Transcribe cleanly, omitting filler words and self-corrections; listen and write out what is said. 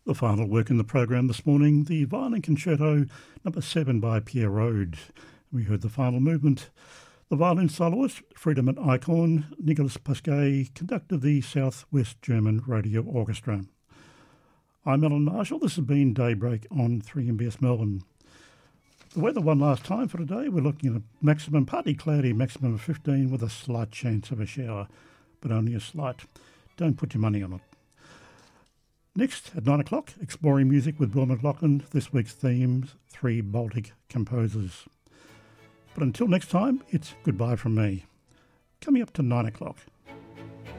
The final work in the program this morning, the Violin Concerto No. 7 by Pierre Rode. We heard the final movement. The violin soloist, Friedemann Eichhorn, Nicolas Pasquet, conducted the South West German Radio Orchestra. I'm Alan Marshall. This has been Daybreak on 3MBS Melbourne. The weather one last time for today. We're looking at a maximum, partly cloudy, maximum of 15 with a slight chance of a shower, but only a slight. Don't put your money on it. Next, at 9 o'clock, exploring music with Bill McLaughlin. This week's theme, 3 Baltic composers. But until next time, it's goodbye from me. Coming up to 9 o'clock.